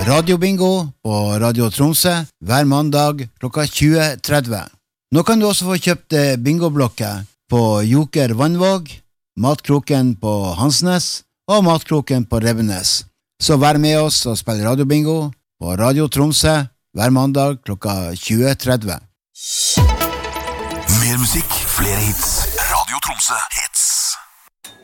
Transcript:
radiobingo på Radio Tromsø hver mandag klokka 20:30. Nå kan du også få kjøpt bingoblokker på Joker Vannvåg, Matkroken på Hansnes og Matkroken på Revenes. Så vær med oss og spill radiobingo på Radio Tromsø hver mandag klokka 20:30. Mer musikk, flere hits. Radio Tromsø hits.